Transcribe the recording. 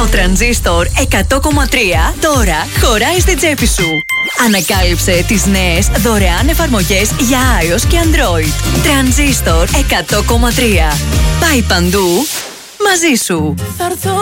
Ο Τρανζίστορ 100,3 τώρα χωράει στην τσέπη σου. Ανακάλυψε τις νέες δωρεάν εφαρμογές για iOS και Android. Τρανζίστορ 100,3. Πάει παντού μαζί σου.